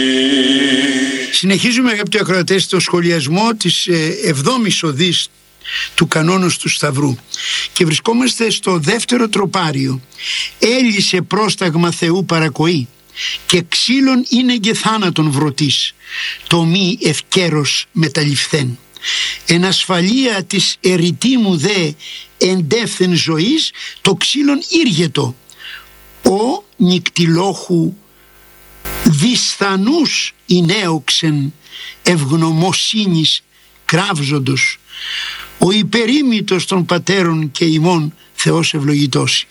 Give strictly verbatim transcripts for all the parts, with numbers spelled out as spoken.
Συνεχίζουμε, αγαπητοί ακροατές, το σχολιασμό της εβδόμης οδής του κανόνος του Σταυρού και βρισκόμαστε στο δεύτερο τροπάριο. Έλυσε πρόσταγμα Θεού παρακοή και ξύλων είναι και θάνατον βρωτής, το μη ευκαίρος μεταληφθέν. Εν ασφαλεία της ερητή μου δε εντεύθεν ζωής, το ξύλον ήργετο, ο νικτυλόχου δυσθανούς εινέοξεν ευγνωμοσύνης κραύζοντος, ο υπερήμητος των πατέρων και ημών Θεός ευλογητώσει.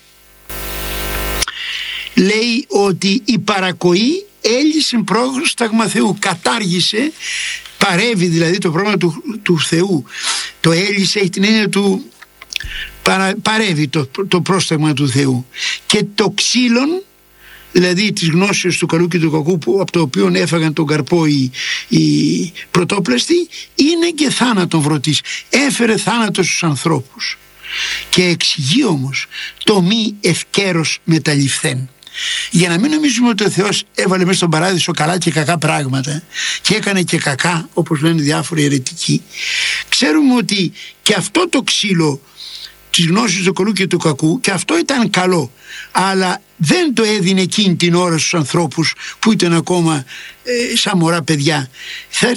Λέει ότι η παρακοή έλυσε πρόσταγμα Θεού, κατάργησε, παρεύει δηλαδή το πρόβλημα του, του Θεού. Το έλυσε έχει την έννοια του παρα, παρεύει το, το πρόσταγμα του Θεού. Και το ξύλον, δηλαδή της γνώσεως του καλού και του κακού, που, από το οποίο έφαγαν τον καρπό οι, οι πρωτόπλαστοι, είναι και θάνατον βρωτής. Έφερε θάνατο στους ανθρώπους. Και εξηγεί όμως το μη ευκαίρος μεταληφθέν. Για να μην νομίζουμε ότι ο Θεός έβαλε μέσα στον παράδεισο καλά και κακά πράγματα και έκανε και κακά, όπως λένε διάφοροι αιρετικοί, ξέρουμε ότι και αυτό το ξύλο της γνώσης του καλού και του κακού, και αυτό ήταν καλό, αλλά δεν το έδινε εκείνη την ώρα στους ανθρώπους που ήταν ακόμα ε, σαν μωρά παιδιά. Θα